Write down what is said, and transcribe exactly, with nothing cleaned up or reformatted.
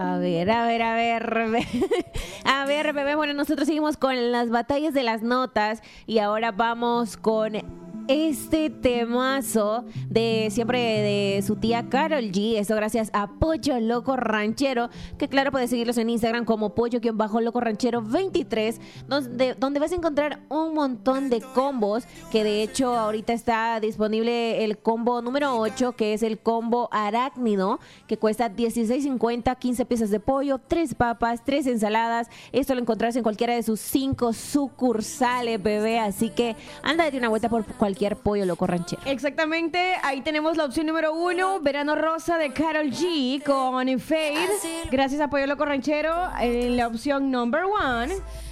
A ver, a ver, a ver. A ver, bebé. Bueno, nosotros seguimos con las batallas de las notas y ahora vamos con este temazo de siempre de su tía Karol G. Esto gracias a Pollo Loco Ranchero, que claro, puedes seguirlos en Instagram como Pollo-Loco Ranchero veintitrés, donde, donde vas a encontrar un montón de combos, que de hecho ahorita está disponible el combo número ocho, que es el combo arácnido, que cuesta dieciséis cincuenta, quince piezas de pollo, tres papas, tres ensaladas. Esto lo encontrás en cualquiera de sus cinco sucursales, bebé, así que anda de una vuelta por cualquier Pollo Loco Ranchero. Exactamente, ahí tenemos la opción número uno, Verano Rosa de Karol G con Fade. Gracias a Pollo Loco Ranchero, en la opción number one.